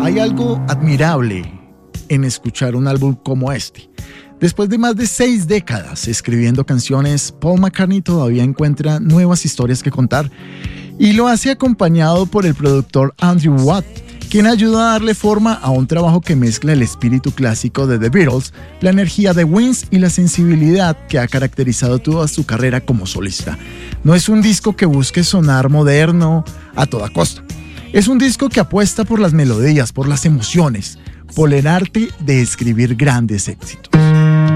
Hay algo admirable en escuchar un álbum como este. Después de más de 6 décadas escribiendo canciones, Paul McCartney todavía encuentra nuevas historias que contar y lo hace acompañado por el productor Andrew Watt, quien ayuda a darle forma a un trabajo que mezcla el espíritu clásico de The Beatles, la energía de Wings y la sensibilidad que ha caracterizado toda su carrera como solista. No es un disco que busque sonar moderno a toda costa. Es un disco que apuesta por las melodías, por las emociones, por el arte de escribir grandes éxitos.